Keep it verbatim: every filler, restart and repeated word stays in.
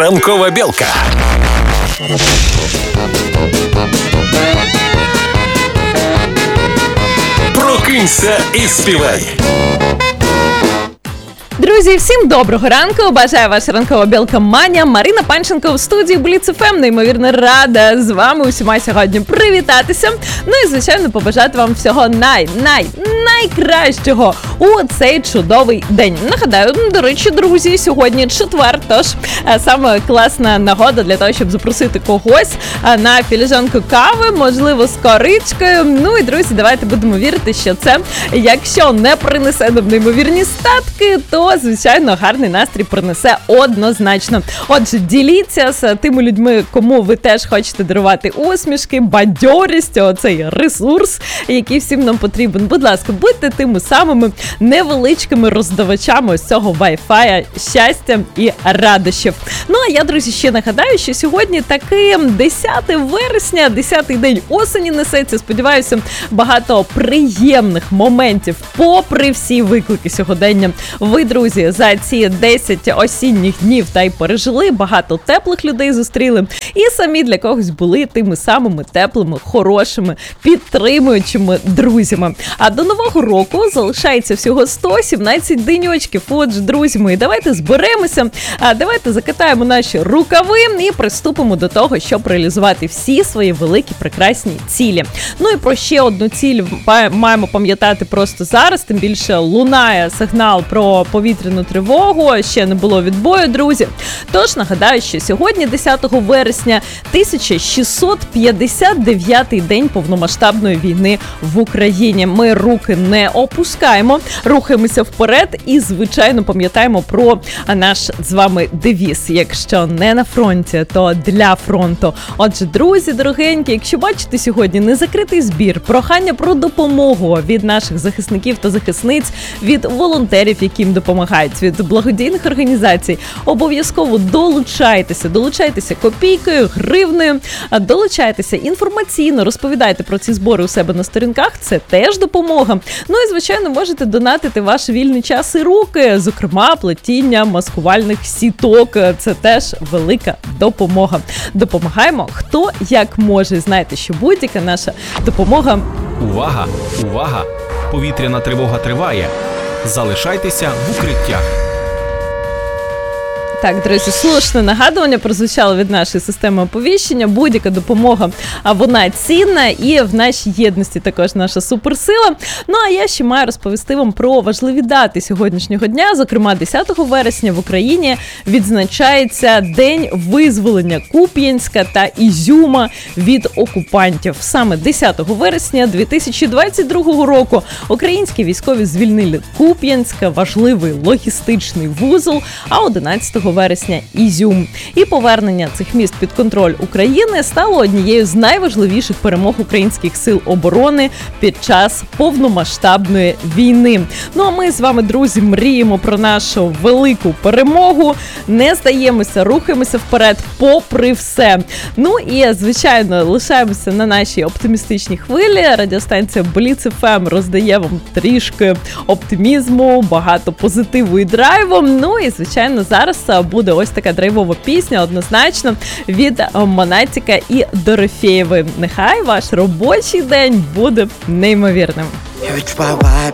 Ранкова білка. Прокинься і співай. Друзі, всім доброго ранку! Бажаю ваша ранкова білка Маня. Марина Панченко в студії Бліц еф ем. Неймовірно рада з вами усіма сьогодні привітатися. Ну і, звичайно, побажати вам всього най-най найкращого у цей чудовий день. Нагадаю, до речі, друзі, сьогодні четвер, тож саме класна нагода для того, щоб запросити когось на філіжанку кави, можливо, з коричкою. Ну і, друзі, давайте будемо вірити, що це, якщо не принесе нам неймовірні статки, то, звичайно, гарний настрій принесе однозначно. Отже, діліться з тими людьми, кому ви теж хочете дарувати усмішки, бадьорість, оцей ресурс, який всім нам потрібен. Будь ласка, будьте тими самими невеличкими роздавачами ось цього Wi-Fi щастя і радощів. Ну, а я, друзі, ще нагадаю, що сьогодні таки десяте вересня, десятий день осені несеться. Сподіваюся, багато приємних моментів, попри всі виклики сьогодення. Ви, друзі, за ці десять осінніх днів та й пережили, багато теплих людей зустріли і самі для когось були тими самими теплими, хорошими, підтримуючими друзями. А до Нового року залишається всього сто сімнадцять деньочків. Отже, друзі мої, давайте зберемося, давайте закатаємо наші рукави і приступимо до того, щоб реалізувати всі свої великі прекрасні цілі. Ну і про ще одну ціль маємо пам'ятати просто зараз, тим більше лунає сигнал про повітряну тривогу, ще не було відбою, друзі. Тож нагадаю, що сьогодні, десятого вересня, тисяча шістсот п'ятдесят дев'ятий день повномасштабної війни в Україні. Ми руки не опускаємо, рухаємося вперед і, звичайно, пам'ятаємо про наш з вами девіз. Якщо не на фронті, то для фронту. Отже, друзі, дорогенькі, якщо бачите сьогодні незакритий збір, прохання про допомогу від наших захисників та захисниць, від волонтерів, яким допомагають, від благодійних організацій, обов'язково долучайтеся, долучайтеся копійкою, гривнею, долучайтеся інформаційно, розповідайте про ці збори у себе на сторінках, це теж допомога. Ну і, звичайно, можете донатити ваш вільний час і руки, зокрема, плетіння маскувальних сіток, це теж велика допомога. Допомагаємо хто як може. Знаєте, що будь-яка наша допомога... Увага! Увага! Повітряна тривога триває. Залишайтеся в укриттях. Так, друзі, слушне нагадування прозвучало від нашої системи оповіщення. Будь-яка допомога, а вона цінна, і в нашій єдності також наша суперсила. Ну, а я ще маю розповісти вам про важливі дати сьогоднішнього дня. Зокрема, десятого вересня в Україні відзначається День визволення Куп'янська та Ізюма від окупантів. Саме десятого вересня дві тисячі двадцять другого року українські військові звільнили Куп'янська, важливий логістичний вузол, а одинадцятого вересня Ізюм. І повернення цих міст під контроль України стало однією з найважливіших перемог українських сил оборони під час повномасштабної війни. Ну а ми з вами, друзі, мріємо про нашу велику перемогу, не здаємося, рухаємося вперед попри все. Ну і, звичайно, лишаємося на нашій оптимістичній хвилі. Радіостанція Бліц еф ем роздає вам трішки оптимізму, багато позитиву і драйву. Ну і, звичайно, зараз буде ось така драйвова пісня, однозначно, від Монатіка і Дорофєєвої. Нехай ваш робочий день буде неймовірним.